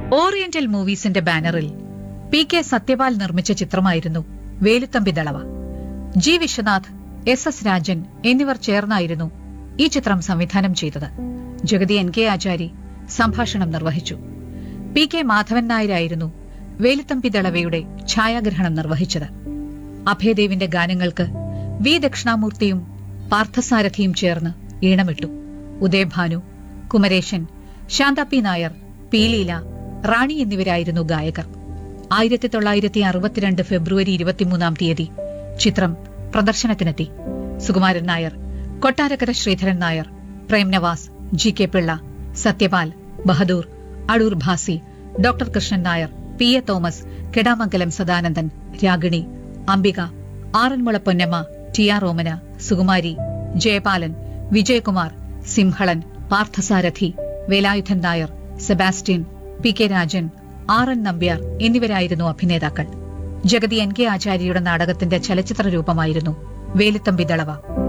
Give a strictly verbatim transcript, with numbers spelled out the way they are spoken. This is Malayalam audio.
ഓറിയന്റൽ മൂവീസിന്റെ ബാനറിൽ പി കെ സത്യപാൽ നിർമ്മിച്ച ചിത്രമായിരുന്നു Velu Thampi Dalawa. G Vishwanath, S S Rajan എന്നിവർ ചേർന്നായിരുന്നു ഈ ചിത്രം സംവിധാനം ചെയ്തത്. ജഗതി എൻ കെ ആചാരി സംഭാഷണം നിർവഹിച്ചു. പി കെ മാധവൻ നായരായിരുന്നു വേലുത്തമ്പി ദളവയുടെ ഛായാഗ്രഹണം നിർവഹിച്ചത്. അഭയദേവിന്റെ ഗാനങ്ങൾക്ക് വി ദക്ഷിണാമൂർത്തിയും പാർത്ഥസാരഥിയും ചേർന്ന് ഈണമിട്ടു. ഉദയഭാനു, കുമരേശൻ, ശാന്ത പി നായർ, പി ലീല, റാണി എന്നിവരായിരുന്നു ഗായകർ. ആയിരത്തി തൊള്ളായിരത്തി അറുപത്തിരണ്ട് ഫെബ്രുവരി ഇരുപത്തിമൂന്നാം തീയതി ചിത്രം പ്രദർശനത്തിനെത്തി. Sukumaran Nair, Kottarakkara Sreedharan Nair, Prem Nawaz, G K Pillai, Satyapal, Bahadur, Adoor Bhasi, doctor Krishnan Nair, P A Thomas, Kedamangalam Sadanandan, Ragini, Ambika, Aranmula Ponnamma, T R Omana, Sukumari, Jayapalan, Vijayakumar, സിംഹളൻ, Parthasarathy, Velayudhan Nair, Sebastian, P K Rajan, R N Nambiar എന്നിവരായിരുന്നു അഭിനേതാക്കൾ. ജഗതി എൻ കെ ആചാര്യയുടെ നാടകത്തിന്റെ ചലച്ചിത്ര രൂപമായിരുന്നു വേലുത്തമ്പി ദളവ.